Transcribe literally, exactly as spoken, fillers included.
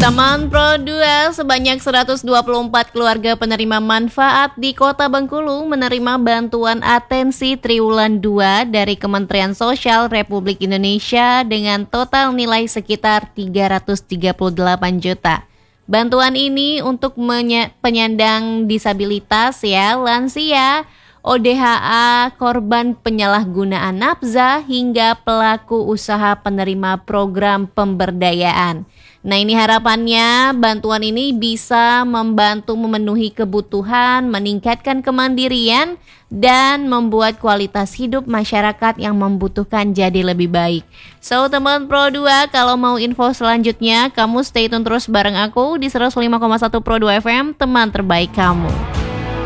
Teman Pro dua, sebanyak seratus dua puluh empat keluarga penerima manfaat di Kota Bengkulu menerima bantuan atensi triwulan dua dari Kementerian Sosial Republik Indonesia dengan total nilai sekitar tiga ratus tiga puluh delapan juta. Bantuan ini untuk menye- penyandang disabilitas ya, lansia, O D H A, korban penyalahgunaan nafza, hingga pelaku usaha penerima program pemberdayaan. Nah, ini harapannya bantuan ini bisa membantu memenuhi kebutuhan, meningkatkan kemandirian, dan membuat kualitas hidup masyarakat yang membutuhkan jadi lebih baik. So, teman Pro dua, kalau mau info selanjutnya, kamu stay tune terus bareng aku di seratus lima koma satu Pro dua F M, teman terbaik kamu.